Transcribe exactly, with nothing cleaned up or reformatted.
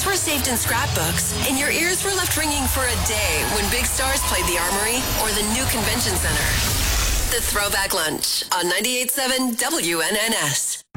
were saved in scrapbooks, and your ears were left ringing for a day when big stars played the Armory or the new Convention Center. The Throwback Lunch on ninety-eight point seven W N N S.